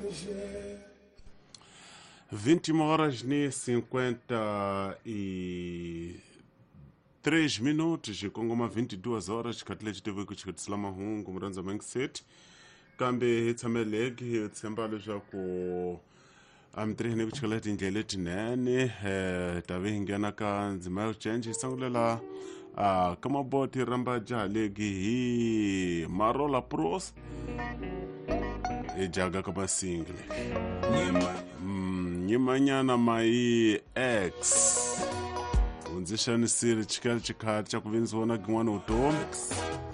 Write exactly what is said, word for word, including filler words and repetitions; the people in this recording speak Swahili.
vinte horas e cinquenta e três minutos, kongoma vinte e duas horas, katlete teve kuchikitsila mahungu muranza mangiseti kambe hitsameleki tsemba leswaku amtirihini kuchikala tindlela letinene eh tave hingena ka ndzima yo change sangulela ah kama boti ramba jalegi hi marola pros e jaga kama single mm, nyimanyana mai x unzishani siri chikali chikati chakuvinziona gimwana utomi